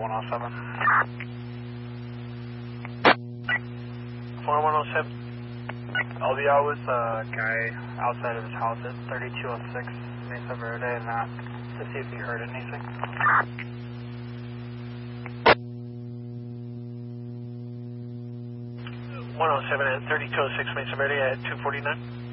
107. 4107. LDR was a guy outside of his house at 3206 Mesa Verde and asked to see if he heard anything. 107 at 3206 Mesa Verde at 249.